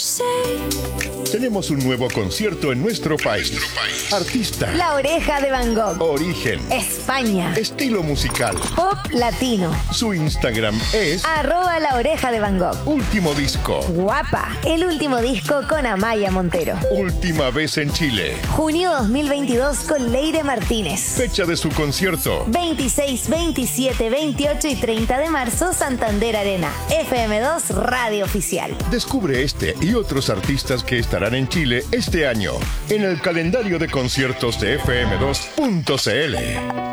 Tenemos un nuevo concierto en nuestro país. Artista. La Oreja de Van Gogh. Origen. España. Estilo musical. Pop latino. Su Instagram es @La Oreja de Van Gogh. Último disco. Guapa. El último disco con Amaya Montero. Última vez en Chile. Junio 2022 con Leire Martínez. Fecha de su concierto. 26, 27, 28 y 30 de marzo, Santander Arena. FM2 Radio Oficial. Descubre este y otros artistas que estarán en Chile este año en el calendario de conciertos de fm2.cl.